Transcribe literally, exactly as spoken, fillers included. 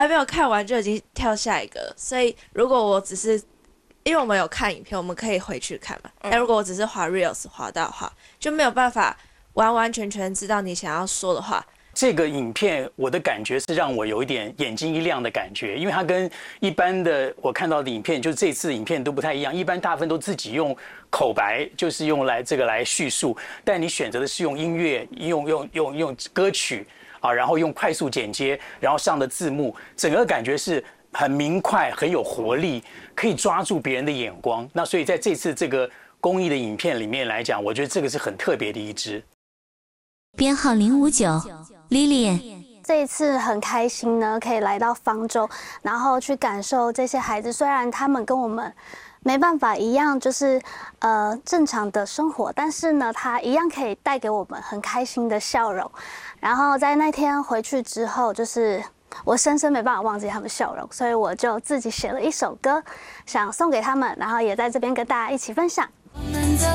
还没有看完就已经跳下一个了，所以如果我只是因为我们有看影片，我们可以回去看嘛。但如果我只是滑 reels 滑到的话，就没有办法完完全全知道你想要说的话。 这个影片我的感觉是让我有一点眼睛一亮的感觉，因为它跟一般的我看到的影片，就是这次的影片都不太一样。一般大部分都自己用口白，就是用来这个来叙述，但你选择的是用音乐，用用用用歌曲啊，然后用快速剪接，然后上的字幕，整个感觉是很明快、很有活力，可以抓住别人的眼光。那所以在这次这个公益的影片里面来讲，我觉得这个是很特别的一支。 编号零五九 Lilian。 这一次很开心呢，可以来到方舟，然后去感受这些孩子。虽然他们跟我们没办法一样，就是呃正常的生活，但是呢，他一样可以带给我们很开心的笑容。然后在那天回去之后，就是我深深没办法忘记他们笑容，所以我就自己写了一首歌，想送给他们，然后也在这边跟大家一起分享。